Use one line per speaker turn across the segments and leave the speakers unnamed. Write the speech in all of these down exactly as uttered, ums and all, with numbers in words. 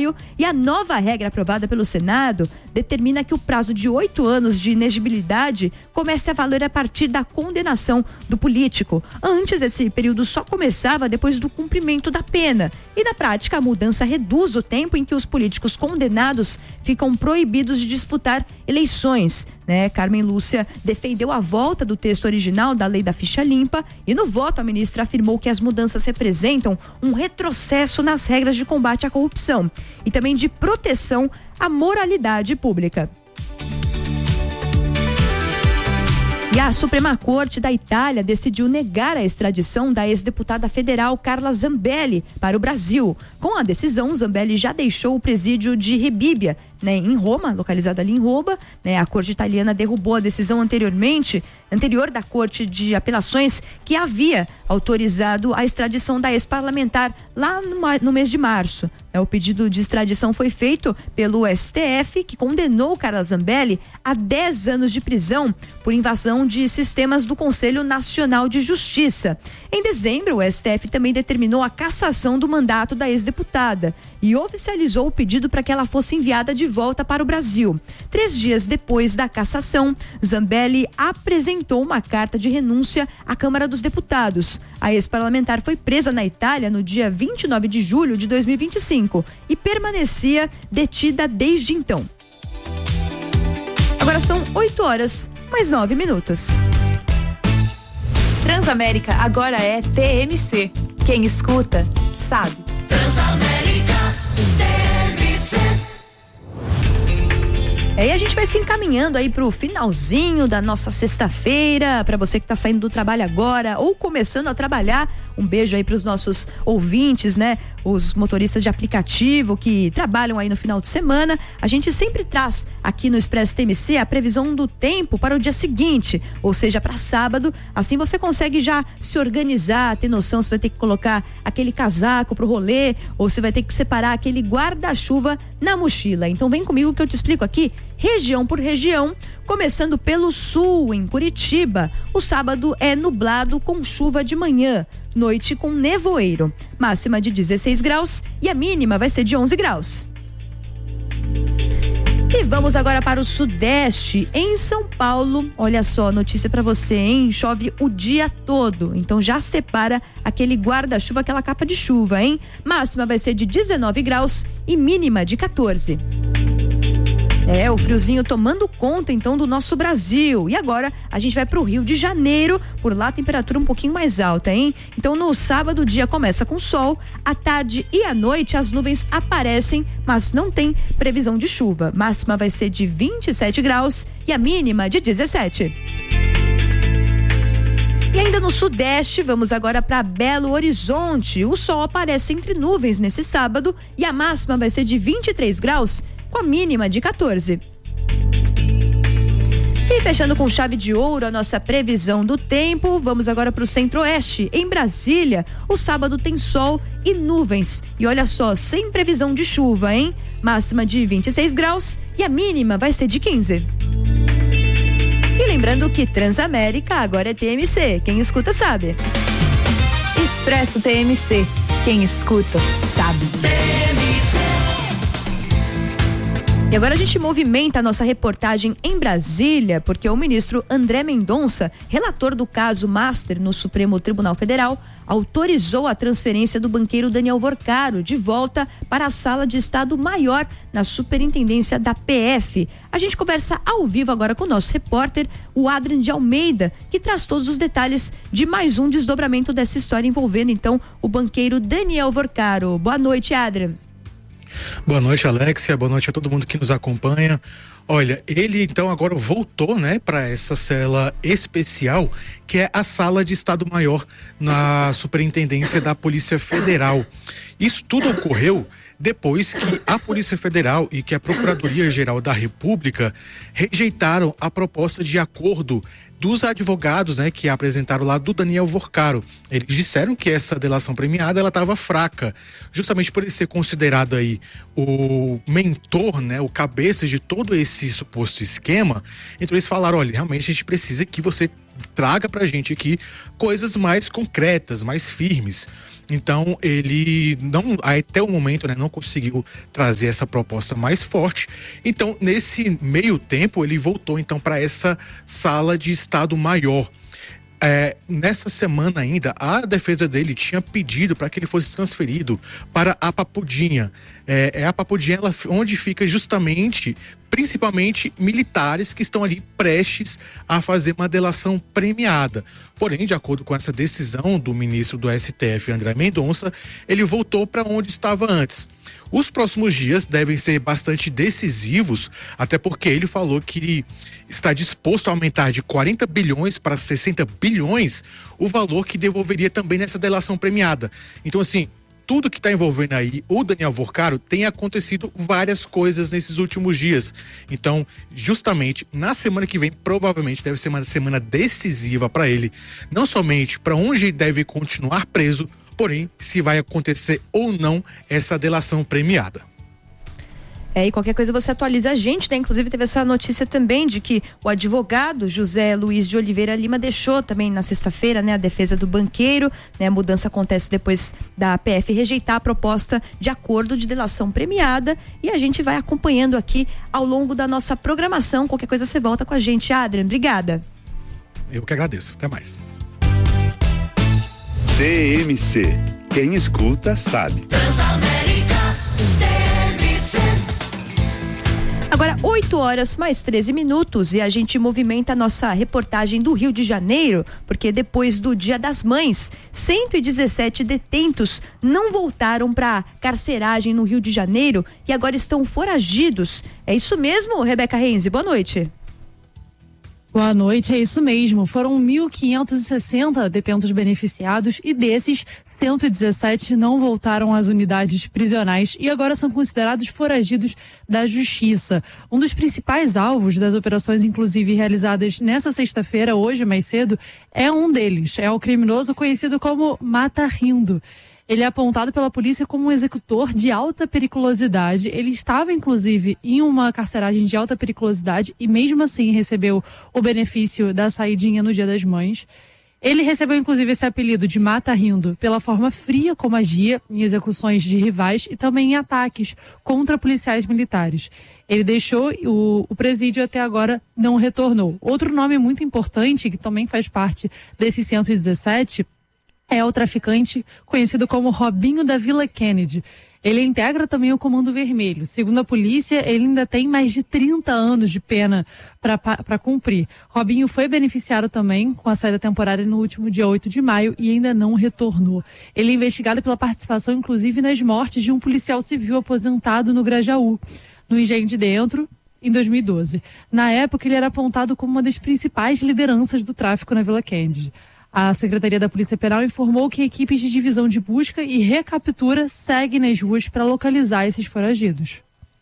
maio, e a nova regra aprovada pelo Senado determina que o prazo de oito anos de inegibilidade comece a valer a partir da condenação do político. Antes, esse período só começava depois do cumprimento da pena. E na prática, a mudança reduz o tempo em que os políticos condenados ficam proibidos de disputar eleições. Né? Carmen Lúcia defendeu a volta do texto original da lei da ficha limpa e no voto a ministra afirmou que as mudanças representam um retrocesso nas regras de combate à corrupção e também de proteção à moralidade pública. E a Suprema Corte da Itália decidiu negar a extradição da ex-deputada federal Carla Zambelli para o Brasil. Com a decisão, Zambelli já deixou o presídio de Rebibbia, né, em Roma, localizado ali em Roma. Né, a Corte italiana derrubou a decisão anteriormente, anterior da Corte de Apelações, que havia autorizado a extradição da ex-parlamentar lá no, no mês de março. É, o pedido de extradição foi feito pelo S T F, que condenou Carla Zambelli a dez anos de prisão por invasão de sistemas do Conselho Nacional de Justiça. Em dezembro, o S T F também determinou a cassação do mandato da ex-deputada e oficializou o pedido para que ela fosse enviada de volta para o Brasil. Três dias depois da cassação, Zambelli apresentou uma carta de renúncia à Câmara dos Deputados. A ex-parlamentar foi presa na Itália no dia vinte e nove de julho de dois mil e vinte e cinco e permanecia detida desde então. Agora são oito horas, mais nove minutos.
Transamérica agora é T M C. Quem escuta, sabe. Transamérica T M C.
E a gente vai se encaminhando aí pro finalzinho da nossa sexta-feira, para você que tá saindo do trabalho agora ou começando a trabalhar. Um beijo aí pros nossos ouvintes, né? Os motoristas de aplicativo que trabalham aí no final de semana. A gente sempre traz aqui no Expresso T M C a previsão do tempo para o dia seguinte, ou seja, para sábado. Assim você consegue já se organizar, ter noção se vai ter que colocar aquele casaco pro rolê ou se vai ter que separar aquele guarda-chuva na mochila. Então vem comigo que eu te explico aqui, região por região, começando pelo sul, em Curitiba. O sábado é nublado com chuva de manhã, noite com nevoeiro, máxima de dezesseis graus e a mínima vai ser de onze graus. E vamos agora para o sudeste, em São Paulo. Olha só, notícia para você, hein? Chove o dia todo, então já separa aquele guarda-chuva, aquela capa de chuva, hein? Máxima vai ser de dezenove graus e mínima de quatorze. É, o friozinho tomando conta então do nosso Brasil. E agora a gente vai pro Rio de Janeiro, por lá a temperatura um pouquinho mais alta, hein? Então no sábado o dia começa com sol, à tarde e à noite as nuvens aparecem, mas não tem previsão de chuva. Máxima vai ser de vinte e sete graus e a mínima de dezessete. E ainda no sudeste, vamos agora para Belo Horizonte. O sol aparece entre nuvens nesse sábado e a máxima vai ser de vinte e três graus com a mínima de quatorze. E fechando com chave de ouro a nossa previsão do tempo, vamos agora para o centro-oeste. Em Brasília, o sábado tem sol e nuvens. E olha só, sem previsão de chuva, hein? Máxima de vinte e seis graus e a mínima vai ser de quinze. E lembrando que Transamérica agora é T M C. Quem escuta sabe.
Expresso T M C. Quem escuta sabe.
E agora a gente movimenta a nossa reportagem em Brasília, porque o ministro André Mendonça, relator do caso Master no Supremo Tribunal Federal, autorizou a transferência do banqueiro Daniel Vorcaro de volta para a Sala de Estado Maior na Superintendência da P F. A gente conversa ao vivo agora com o nosso repórter, o Adrian de Almeida, que traz todos os detalhes de mais um desdobramento dessa história envolvendo então o banqueiro Daniel Vorcaro. Boa noite, Adrian.
Boa noite, Alexia. Boa noite a todo mundo que nos acompanha. Olha, ele então agora voltou, né, para essa cela especial, que é a Sala de Estado Maior na Superintendência da Polícia Federal. Isso tudo ocorreu depois que a Polícia Federal e que a Procuradoria-Geral da República rejeitaram a proposta de acordo dos advogados, né, que apresentaram lá do Daniel Vorcaro. Eles disseram que essa delação premiada ela estava fraca, justamente por ele ser considerado aí o mentor, né, o cabeça de todo esse suposto esquema. Então eles falaram, olha, realmente a gente precisa que você traga pra gente aqui coisas mais concretas, mais firmes. Então ele não, até o momento, né, não conseguiu trazer essa proposta mais forte. Então nesse meio tempo ele voltou então para essa sala de Estado Maior. É, nessa semana ainda, a defesa dele tinha pedido para que ele fosse transferido para a Papudinha. É, é a Papudinha ela, onde fica justamente, principalmente, militares que estão ali prestes a fazer uma delação premiada. Porém, de acordo com essa decisão do ministro do S T F, André Mendonça, ele voltou para onde estava antes. Os próximos dias devem ser bastante decisivos, até porque ele falou que está disposto a aumentar de quarenta bilhões para sessenta bilhões o valor que devolveria também nessa delação premiada. Então, assim, tudo que está envolvendo aí o Daniel Vorcaro tem acontecido várias coisas nesses últimos dias. Então, justamente, na semana que vem, provavelmente deve ser uma semana decisiva para ele. Não somente para onde deve continuar preso, porém, se vai acontecer ou não essa delação premiada.
É, e qualquer coisa você atualiza a gente, né? Inclusive teve essa notícia também de que o advogado José Luiz de Oliveira Lima deixou também na sexta-feira, né, a defesa do banqueiro, né? A mudança acontece depois da P F rejeitar a proposta de acordo de delação premiada, e a gente vai acompanhando aqui ao longo da nossa programação. Qualquer coisa você volta com a gente, Adrian. Obrigada.
Eu que agradeço. Até mais.
T M C. Quem escuta sabe.
Transamérica T M C. Agora, oito horas mais treze minutos, e a gente movimenta a nossa reportagem do Rio de Janeiro, porque depois do Dia das Mães, cento e dezessete detentos não voltaram para carceragem no Rio de Janeiro e agora estão foragidos. É isso mesmo, Rebeca Renzi? Boa noite.
Boa noite, é isso mesmo. Foram mil quinhentos e sessenta detentos beneficiados e desses, cento e dezessete não voltaram às unidades prisionais e agora são considerados foragidos da justiça. Um dos principais alvos das operações, inclusive realizadas nessa sexta-feira, hoje mais cedo, é um deles. É o criminoso conhecido como Mata Rindo. Ele é apontado pela polícia como um executor de alta periculosidade. Ele estava, inclusive, em uma carceragem de alta periculosidade e, mesmo assim, recebeu o benefício da saidinha no Dia das Mães. Ele recebeu, inclusive, esse apelido de Mata Rindo pela forma fria como agia em execuções de rivais e também em ataques contra policiais militares. Ele deixou o, o presídio até agora não retornou. Outro nome muito importante, que também faz parte desses cento e dezessete, é o traficante conhecido como Robinho da Vila Kennedy. Ele integra também o Comando Vermelho. Segundo a polícia, ele ainda tem mais de trinta anos de pena para cumprir. Robinho foi beneficiado também com a saída temporária no último dia oito de maio e ainda não retornou. Ele é investigado pela participação, inclusive, nas mortes de um policial civil aposentado no Grajaú, no Engenho de Dentro, em dois mil e doze. Na época, ele era apontado como uma das principais lideranças do tráfico na Vila Kennedy. A Secretaria da Polícia Penal informou que equipes de divisão de busca e recaptura seguem nas ruas para localizar esses foragidos.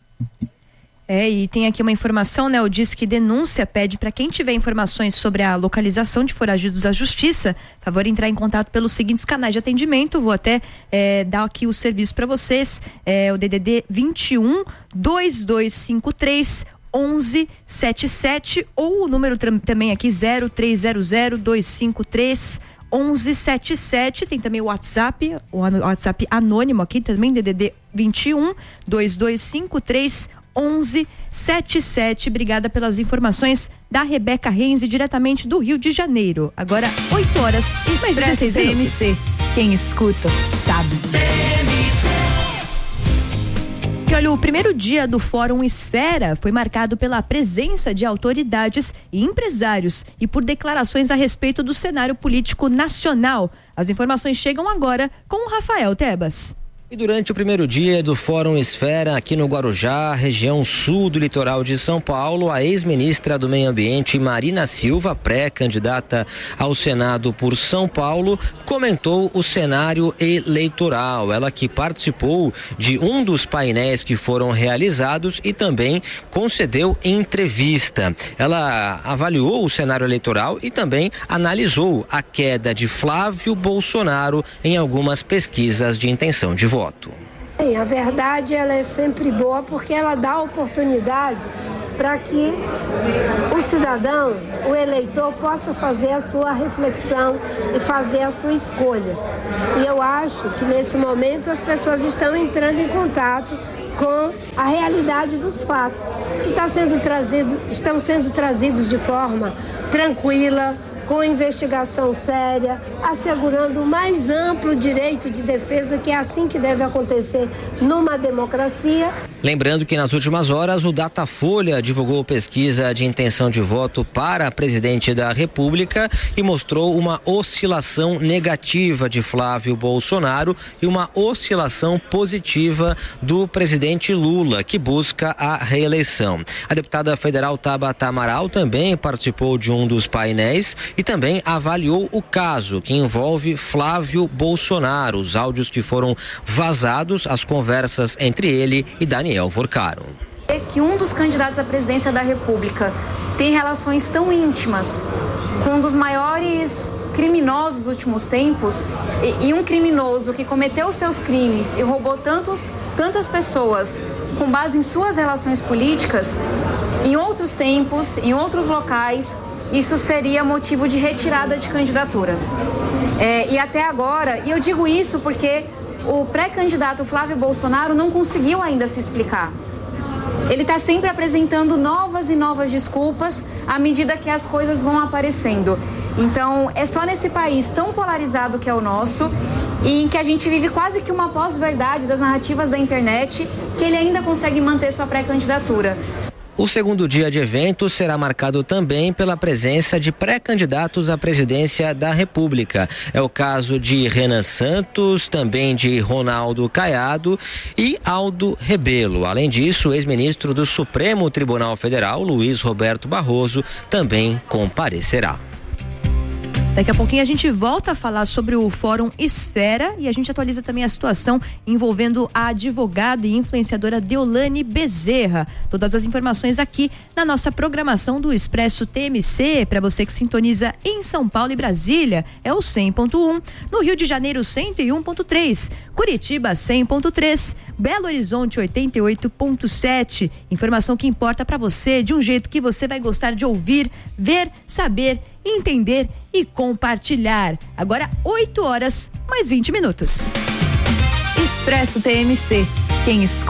É, e tem aqui uma informação, né? O Disque Denúncia pede para quem tiver informações sobre a localização de foragidos da Justiça, favor entrar em contato pelos seguintes canais de atendimento. Vou até é, dar aqui o serviço para vocês. É o D D D vinte e um, dois dois cinco três, onze setenta e sete ou o número também aqui zero três zero zero, dois cinco três, onze setenta e sete. Tem também o WhatsApp, o WhatsApp anônimo aqui também, D D D vinte e um, dois dois cinco três, onze setenta e sete. Obrigada pelas informações da Rebeca Renzi, diretamente do Rio de Janeiro. Agora oito horas e mais dezesseis
T M C. Quem escuta sabe.
Que, olha, o primeiro dia do Fórum Esfera foi marcado pela presença de autoridades e empresários e por declarações a respeito do cenário político nacional. As informações chegam agora com o Rafael Tebas.
E durante o primeiro dia do Fórum Esfera aqui no Guarujá, região sul do litoral de São Paulo, a ex-ministra do Meio Ambiente, Marina Silva, pré-candidata ao Senado por São Paulo, comentou o cenário eleitoral. Ela que participou de um dos painéis que foram realizados e também concedeu entrevista. Ela avaliou o cenário eleitoral e também analisou a queda de Flávio Bolsonaro em algumas pesquisas de intenção de voto.
assim, a verdade ela é sempre boa porque ela dá oportunidade para que o cidadão, o eleitor, possa fazer a sua reflexão e fazer a sua escolha. E eu acho que nesse momento as pessoas estão entrando em contato com a realidade dos fatos, que está sendo trazido, estão sendo trazidos de forma tranquila, com investigação séria, assegurando o mais amplo direito de defesa, que é assim que deve acontecer numa democracia.
Lembrando que nas últimas horas o Datafolha divulgou pesquisa de intenção de voto para presidente da República e mostrou uma oscilação negativa de Flávio Bolsonaro e uma oscilação positiva do presidente Lula, que busca a reeleição. A deputada federal Tabata Amaral também participou de um dos painéis e também avaliou o caso que envolve Flávio Bolsonaro, os áudios que foram vazados, as conversas entre ele e Daniel Vorcaro.
É que um dos candidatos à presidência da República tem relações tão íntimas com um dos maiores criminosos dos últimos tempos e, e um criminoso que cometeu seus crimes e roubou tantos, tantas pessoas com base em suas relações políticas, em outros tempos, em outros locais, isso seria motivo de retirada de candidatura. É, e até agora, e eu digo isso porque o pré-candidato Flávio Bolsonaro não conseguiu ainda se explicar. Ele está sempre apresentando novas e novas desculpas à medida que as coisas vão aparecendo. Então, é só nesse país tão polarizado que é o nosso e em que a gente vive quase que uma pós-verdade das narrativas da internet que ele ainda consegue manter sua pré-candidatura.
O segundo dia de evento será marcado também pela presença de pré-candidatos à presidência da República. É o caso de Renan Santos, também de Ronaldo Caiado e Aldo Rebelo. Além disso, o ex-ministro do Supremo Tribunal Federal, Luiz Roberto Barroso, também comparecerá.
Daqui a pouquinho a gente volta a falar sobre o Fórum Esfera e a gente atualiza também a situação envolvendo a advogada e influenciadora Deolane Bezerra. Todas as informações aqui na nossa programação do Expresso T M C, para você que sintoniza em São Paulo e Brasília, é o cem ponto um, no Rio de Janeiro cento e um ponto três, Curitiba cem ponto três, Belo Horizonte oitenta e oito ponto sete. Informação que importa para você de um jeito que você vai gostar de ouvir, ver, saber, entender e compartilhar. Agora oito horas mais vinte minutos.
Expresso T M C. Quem escuta